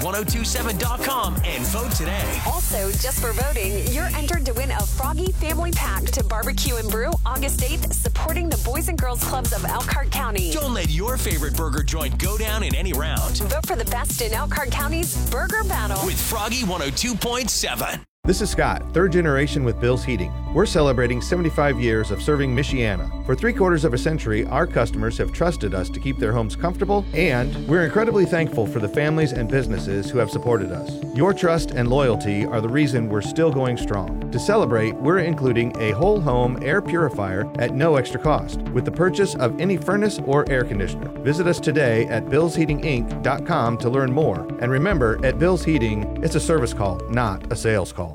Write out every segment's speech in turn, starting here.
1027.com and vote today. Also, just for voting, you're entered to win a Froggy Family Pack to Barbecue and Brew August 8th, supporting the Boys and Girls Clubs of Elkhart County. Don't let your favorite burger joint go down in any round. Vote for the best in Elkhart County's Burger Battle with Froggy 102.7. This is Scott, third generation with Bill's Heating. We're celebrating 75 years of serving Michiana. For 3/4 of a century, our customers have trusted us to keep their homes comfortable, and we're incredibly thankful for the families and businesses who have supported us. Your trust and loyalty are the reason we're still going strong. To celebrate, we're including a whole home air purifier at no extra cost with the purchase of any furnace or air conditioner. Visit us today at billsheatinginc.com to learn more. And remember, at Bill's Heating, it's a service call, not a sales call.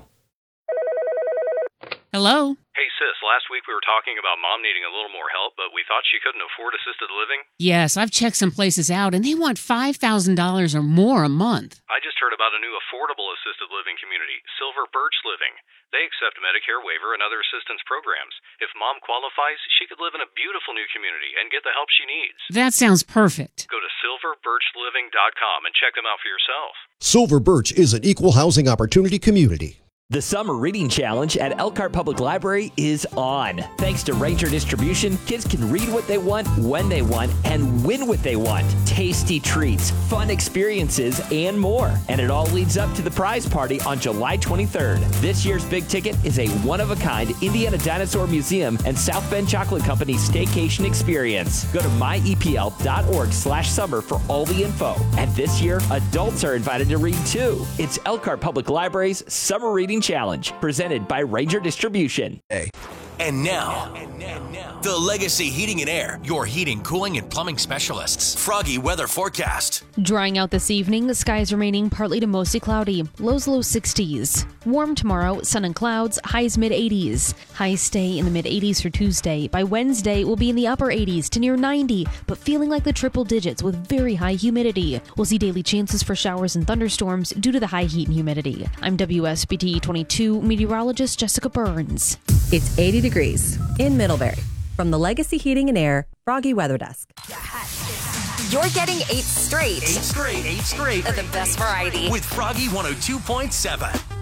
Hello? Hey, sis, last week we were talking about Mom needing a little more help, but we thought she couldn't afford assisted living. Yes, I've checked some places out, and they want $5,000 or more a month. I just heard about a new affordable assisted living community, Silver Birch Living. They accept Medicare waiver and other assistance programs. If Mom qualifies, she could live in a beautiful new community and get the help she needs. That sounds perfect. Go to silverbirchliving.com and check them out for yourself. Silver Birch is an equal housing opportunity community. The Summer Reading Challenge at Elkhart Public Library is on. Thanks to Ranger Distribution, kids can read what they want, when they want, and win what they want. Tasty treats, fun experiences, and more. And it all leads up to the prize party on July 23rd. This year's big ticket is a one-of-a-kind Indiana Dinosaur Museum and South Bend Chocolate Company staycation experience. Go to myepl.org/summer for all the info. And this year, adults are invited to read too. It's Elkhart Public Library's Summer Reading Challenge, presented by Ranger Distribution. And now, the Legacy Heating and Air, your heating, cooling, and plumbing specialists. Froggy weather forecast. Drying out this evening, the skies remaining partly to mostly cloudy. Lows low 60s. Warm tomorrow, sun and clouds, highs mid-80s. Highs stay in the mid-80s for Tuesday. By Wednesday, we'll be in the upper 80s to near 90, but feeling like the triple digits with very high humidity. We'll see daily chances for showers and thunderstorms due to the high heat and humidity. I'm WSBT 22 meteorologist Jessica Burns. It's 80 degrees in Middlebury. From the Legacy Heating and Air Froggy Weather Desk. You're getting 8 straight. 8 straight of the best variety. With Froggy 102.7.